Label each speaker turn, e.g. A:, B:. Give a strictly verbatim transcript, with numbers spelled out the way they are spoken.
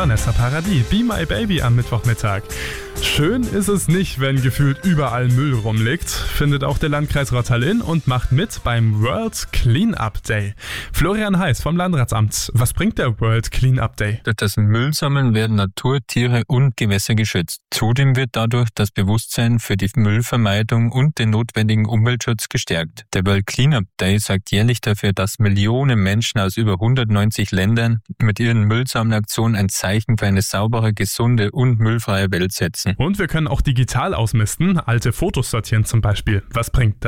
A: Vanessa Paradis, Be My Baby am Mittwochmittag. Schön ist es nicht, wenn gefühlt überall Müll rumliegt, findet auch der Landkreis Rottal-Inn und macht mit beim World Cleanup Day. Florian Heiß vom Landratsamt. Was bringt der World Cleanup Day?
B: Durch das Müllsammeln werden Natur, Tiere und Gewässer geschützt. Zudem wird dadurch das Bewusstsein für die Müllvermeidung und den notwendigen Umweltschutz gestärkt. Der World Cleanup Day sorgt jährlich dafür, dass Millionen Menschen aus über hundertneunzig Ländern mit ihren Müllsammelaktionen ein Zeichen für eine saubere, gesunde und müllfreie Welt setzen.
A: Und wir können auch digital ausmisten, alte Fotos sortieren zum Beispiel. Was bringt das?